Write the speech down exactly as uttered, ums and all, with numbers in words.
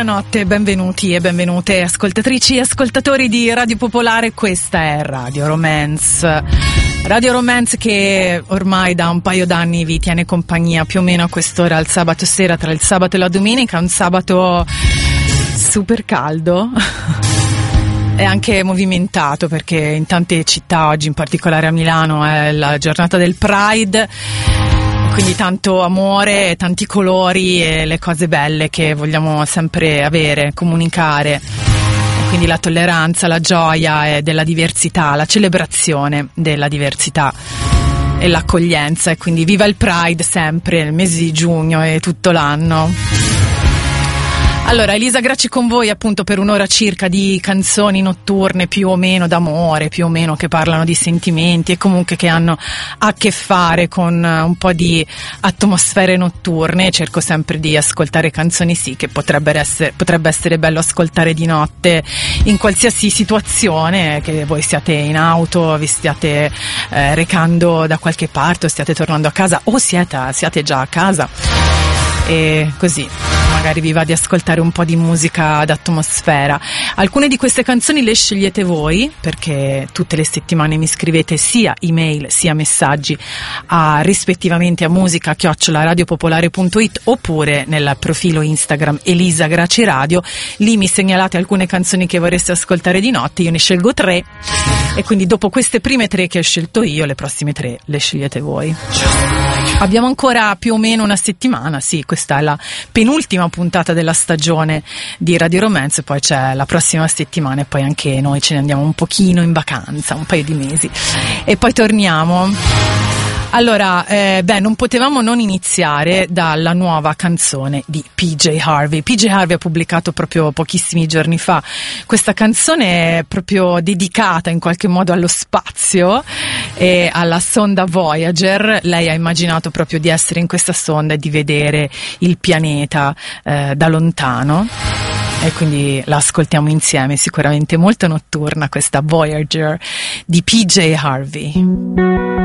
buonanotte, benvenuti e benvenute ascoltatrici e ascoltatori di Radio Popolare. Questa è Radio Romance. Radio Romance che ormai da un paio d'anni vi tiene compagnia più o meno a quest'ora il sabato sera, tra il sabato e la domenica, un sabato super caldo e anche movimentato, perché in tante città oggi, in particolare a Milano, è la giornata del Pride. Quindi tanto amore, tanti colori e le cose belle che vogliamo sempre avere, comunicare. Quindi la tolleranza, la gioia e della diversità, la celebrazione della diversità e l'accoglienza. E quindi viva il Pride sempre nel mese di giugno e tutto l'anno. Allora, Elisa Gracci con voi appunto per un'ora circa di canzoni notturne più o meno d'amore, più o meno che parlano di sentimenti e comunque che hanno a che fare con un po' di atmosfere notturne. Cerco sempre di ascoltare canzoni sì che potrebbero essere, potrebbe essere bello ascoltare di notte in qualsiasi situazione, che voi siate in auto, vi stiate eh, recando da qualche parte o stiate tornando a casa o siete, siate già a casa e così magari vi va di ascoltare un po' di musica d'atmosfera. Alcune di queste canzoni le scegliete voi, perché tutte le settimane mi scrivete sia email sia messaggi a rispettivamente a musica chiocciola radiopopolare punto it oppure nel profilo Instagram Elisa Gracci Radio. Lì mi segnalate alcune canzoni che vorreste ascoltare di notte, io ne scelgo tre e quindi dopo queste prime tre che ho scelto io, le prossime tre le scegliete voi. Abbiamo ancora più o meno una settimana, sì, questa è la penultima puntata della stagione di Radio Romance, poi c'è la prossima settimana e poi anche noi ce ne andiamo un pochino in vacanza, un paio di mesi e poi torniamo. Allora, eh, beh, non potevamo non iniziare dalla nuova canzone di P J Harvey. P J Harvey ha pubblicato proprio pochissimi giorni fa questa canzone proprio dedicata in qualche modo allo spazio e alla sonda Voyager. Lei ha immaginato proprio di essere in questa sonda e di vedere il pianeta eh, da lontano. E quindi la ascoltiamo insieme, sicuramente molto notturna questa Voyager di P J Harvey.